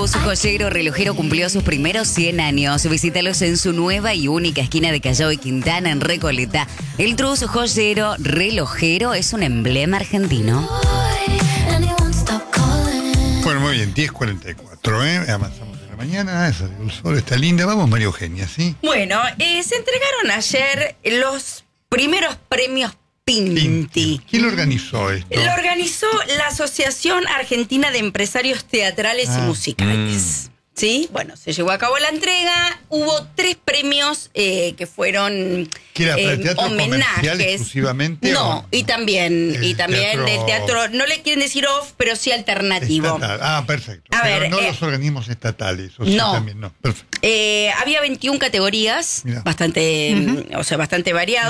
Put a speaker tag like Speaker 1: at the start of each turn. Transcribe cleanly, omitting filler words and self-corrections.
Speaker 1: Trus, joyero relojero, cumplió sus primeros 100 años. Visítalos en su nueva y única esquina de Callao y Quintana, en Recoleta. El Trus, joyero relojero, es un emblema argentino.
Speaker 2: Bueno, muy bien, 10:44, avanzamos en la mañana, salió el sol, está linda. Vamos, María Eugenia, ¿sí?
Speaker 3: Bueno, se entregaron ayer los primeros premios Pinti.
Speaker 2: ¿Quién lo organizó esto?
Speaker 3: Lo organizó la Asociación Argentina de Empresarios Teatrales y Musicales. ¿Sí? Bueno, se llevó a cabo la entrega. Hubo 3 premios que fueron
Speaker 2: ¿Que era para el teatro comercial
Speaker 3: homenajes.
Speaker 2: exclusivamente?
Speaker 3: No, y también del teatro, no le quieren decir off, pero sí alternativo.
Speaker 2: Estatal. Perfecto.
Speaker 3: A
Speaker 2: pero
Speaker 3: ver,
Speaker 2: no los organismos estatales. O sí,
Speaker 3: no.
Speaker 2: También, no. Perfecto.
Speaker 3: Había 21 categorías,
Speaker 2: Mirá.
Speaker 3: bastante variado.